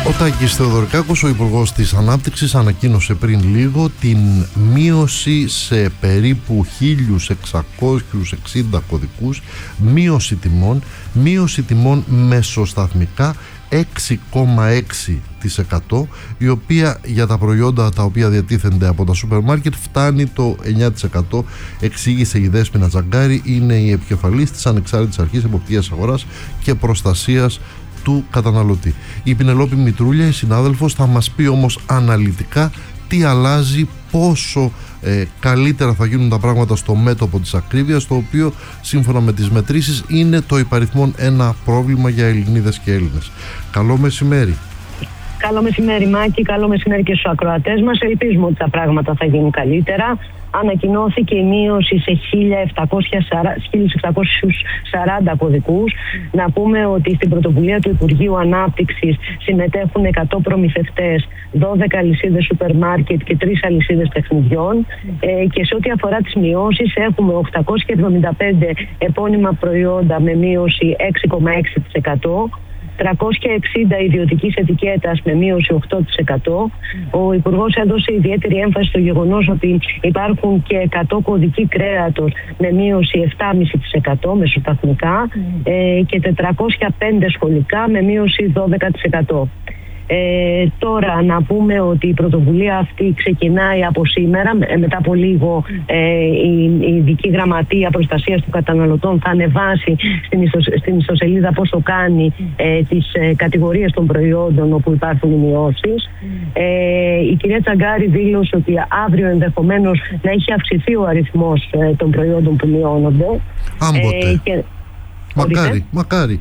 Ο Τάκης Θεοδωρικάκος, ο Υπουργός της Ανάπτυξης, ανακοίνωσε πριν λίγο την μείωση σε περίπου 1.660 κωδικούς, μείωση τιμών μεσοσταθμικά 6,6%, η οποία για τα προϊόντα τα οποία διατίθενται από τα σούπερ μάρκετ φτάνει το 9%, εξήγησε η Δέσποινα Τζαγκάρη, είναι η επικεφαλής της Ανεξάρτητης Αρχής Εποπτείας Αγοράς και Προστασίας του καταναλωτή. Η Πινελόπη Μητρούλια, η συνάδελφος, θα μας πει όμως αναλυτικά τι αλλάζει, πόσο καλύτερα θα γίνουν τα πράγματα στο μέτωπο της ακρίβειας, το οποίο σύμφωνα με τις μετρήσεις είναι το υπαριθμόν ένα πρόβλημα για Ελληνίδες και Έλληνες. Καλό μεσημέρι. Καλό μεσημέρι, Μάκη, καλό μεσημέρι και στους ακροατές μας. Ελπίζουμε ότι τα πράγματα θα γίνουν καλύτερα. Ανακοινώθηκε η μείωση σε 1.740 κωδικούς. Να πούμε ότι στην πρωτοβουλία του Υπουργείου Ανάπτυξης συμμετέχουν 100 προμηθευτές, 12 αλυσίδες σούπερ μάρκετ και 3 αλυσίδες παιχνιδιών. Και σε ό,τι αφορά τις μειώσεις, έχουμε 875 επώνυμα προϊόντα με μείωση 6,6%. 360 ιδιωτικής ετικέτας με μείωση 8%. Ο Υπουργός έδωσε ιδιαίτερη έμφαση στο γεγονός ότι υπάρχουν και 100 κωδικοί κρέατος με μείωση 7,5% μεσοσταθμικά και 405 σχολικά με μείωση 12%. Τώρα να πούμε ότι η πρωτοβουλία αυτή ξεκινάει από σήμερα. Μετά από λίγο η Ειδική Γραμματεία Προστασίας του Καταναλωτών θα ανεβάσει στην ιστοσελίδα πώς το κάνει τις κατηγορίες των προϊόντων όπου υπάρχουν οι μειώσεις. Η κυρία Τσαγκάρη δήλωσε ότι αύριο ενδεχομένως να έχει αυξηθεί ο αριθμός των προϊόντων που μειώνονται. Μακάρι.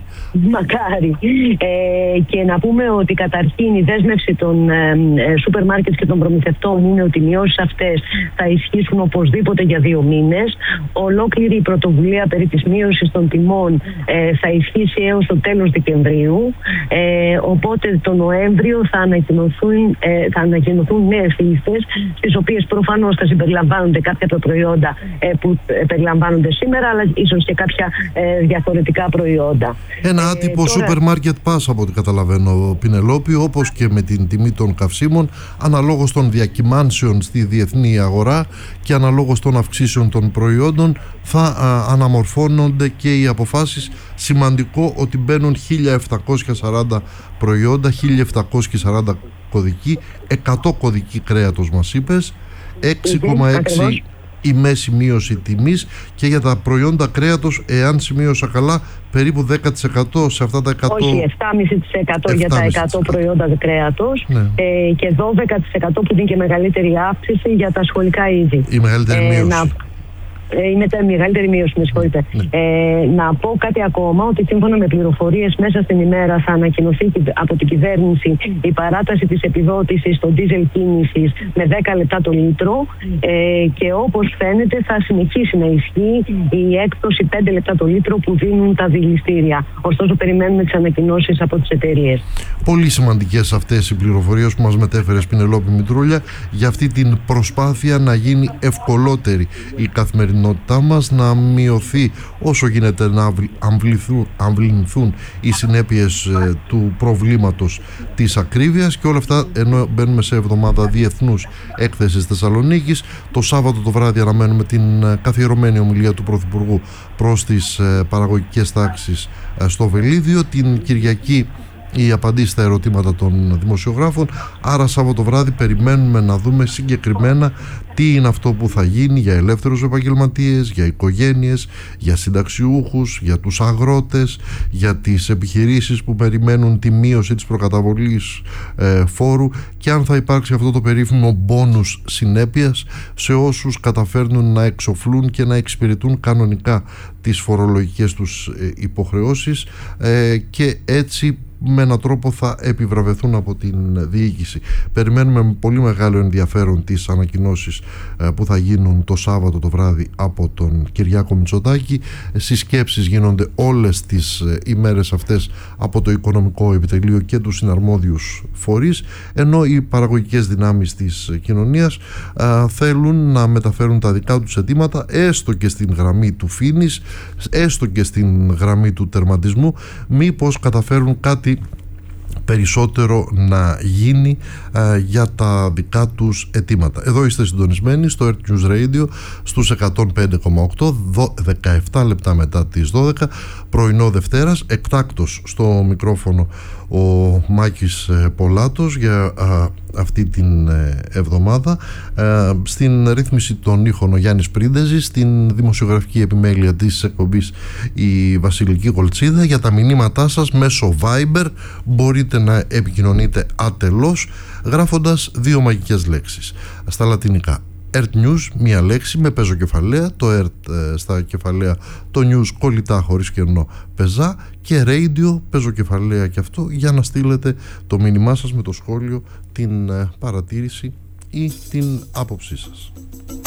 Και να πούμε ότι καταρχήν η δέσμευση των σούπερ μάρκετ και των προμηθευτών είναι ότι οι μειώσεις αυτές θα ισχύσουν οπωσδήποτε για 2 μήνες. Ολόκληρη η πρωτοβουλία περί της μείωσης των τιμών θα ισχύσει έως το τέλος Δεκεμβρίου. Οπότε το Νοέμβριο θα ανακοινωθούν νέες λίστες, στις οποίες προφανώς θα συμπεριλαμβάνονται κάποια από τα προϊόντα που περιλαμβάνονται σήμερα, αλλά ίσως και κάποια διαφορετικά προϊόντα. Ένα άτυπο σούπερ μάρκετ pass από ό,τι καταλαβαίνω, Πινελόπη, όπως και με την τιμή των καυσίμων, αναλόγως των διακυμάνσεων στη διεθνή αγορά και αναλόγως των αυξήσεων των προϊόντων θα αναμορφώνονται και οι αποφάσεις. Σημαντικό ότι μπαίνουν 1.740 προϊόντα, 1.740 κωδικοί, 100 κωδικοί κρέατος μας είπες, 6,6 η μέση μείωση τιμής, και για τα προϊόντα κρέατος, εάν σημείωσα καλά, περίπου 10% σε αυτά τα 100. Όχι, 7,5% για τα 100 προϊόντα κρέατος, ναι. Και 12% που είναι και μεγαλύτερη αύξηση για τα σχολικά είδη. Η μεγαλύτερη μείωση. Είναι τα μεγαλύτερη μείωση, με συγχωρείτε. Να πω κάτι ακόμα, ότι σύμφωνα με πληροφορίες μέσα στην ημέρα θα ανακοινωθεί από την κυβέρνηση η παράταση της επιδότησης στο ντίζελ κίνησης με 10 λεπτά το λίτρο, και όπως φαίνεται θα συνεχίσει να ισχύει η έκπτωση 5 λεπτά το λίτρο που δίνουν τα δηληστήρια. Ωστόσο περιμένουμε τις ανακοινώσεις από τις εταιρείες. Πολύ σημαντικές αυτές οι πληροφορίες που μας μετέφερες, Πινελόπη Μητρούλια, για αυτή την προσπάθεια να γίνει ευκολότερη η καθημερινότητά μας, να μειωθεί όσο γίνεται, να αμβληνθούν οι συνέπειες του προβλήματος της ακρίβειας, και όλα αυτά ενώ μπαίνουμε σε εβδομάδα διεθνούς έκθεσης Θεσσαλονίκης. Το Σάββατο το βράδυ αναμένουμε την καθιερωμένη ομιλία του Πρωθυπουργού προς τις παραγωγικές τάξεις στο Βελίδιο. Την Κυριακή οι απαντήσεις στα ερωτήματα των δημοσιογράφων. Άρα Σάββατο βράδυ περιμένουμε να δούμε συγκεκριμένα τι είναι αυτό που θα γίνει για ελεύθερους επαγγελματίες, για οικογένειες, για συνταξιούχους, για τους αγρότες, για τις επιχειρήσεις που περιμένουν τη μείωση της προκαταβολής φόρου, και αν θα υπάρξει αυτό το περίφημο μπόνους συνέπειας σε όσους καταφέρνουν να εξοφλούν και να εξυπηρετούν κανονικά τις φορολογικές τους υποχρεώσεις, και έτσι με έναν τρόπο θα επιβραβευθούν από την διοίκηση. Περιμένουμε με πολύ μεγάλο ενδιαφέρον τις ανακοινώσεις που θα γίνουν το Σάββατο το βράδυ από τον Κυριάκο Μητσοτάκη. Συσκέψεις γίνονται όλες τις ημέρες αυτές από το Οικονομικό Επιτελείο και τους συναρμόδιους φορείς, ενώ οι παραγωγικές δυνάμεις της κοινωνίας θέλουν να μεταφέρουν τα δικά τους αιτήματα, έστω και στην γραμμή του φίνης, έστω και στην γραμμή του τερματισμού, μήπως καταφέρουν κάτι περισσότερο να γίνει για τα δικά τους αιτήματα. Εδώ είστε συντονισμένοι στο Earth News Radio στους 105,8, 17 λεπτά μετά τις 12, πρωινό Δευτέρας. Εκτάκτος στο μικρόφωνο ο Μάκης Πολάτος για αυτή την εβδομάδα. Στην ρύθμιση των ήχων ο Γιάννης Πρίντεζης, στην δημοσιογραφική επιμέλεια της εκπομπής η Βασιλική Γολτσίδα. Για τα μηνύματά σας μέσω Viber μπορείτε να επικοινωνείτε ατελώς γράφοντας 2 μαγικές λέξεις στα λατινικά. Earth News, μία λέξη με πεζοκεφαλαία, το Earth στα κεφαλαία, το News κολλητά χωρίς κενό πεζά, και Radio πεζοκεφαλαία και αυτό, για να στείλετε το μήνυμά σας με το σχόλιο, την παρατήρηση ή την άποψή σας.